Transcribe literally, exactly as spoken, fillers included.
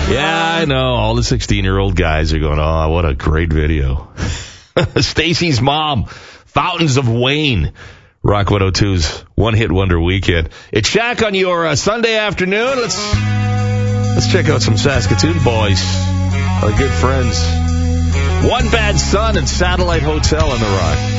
Yeah, I know. All the sixteen-year-old guys are going, oh, what a great video. Stacy's Mom, Fountains of Wayne. Rock one oh two's one-hit wonder weekend. It's Shaq on your uh, Sunday afternoon. Let's let's check out some Saskatoon boys, our good friends. One Bad Son and Satellite Hotel on the Rock.